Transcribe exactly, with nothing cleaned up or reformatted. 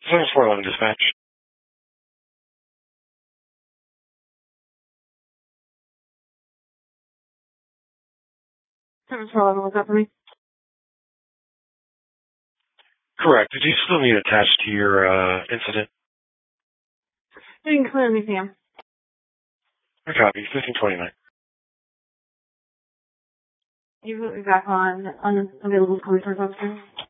seven four eleven dispatch. seven four eleven, what's up for me? Correct. Did you still need attached to your uh, incident? You can clearly see him. I copy. fifteen twenty-nine. You put me back on unavailable police officer.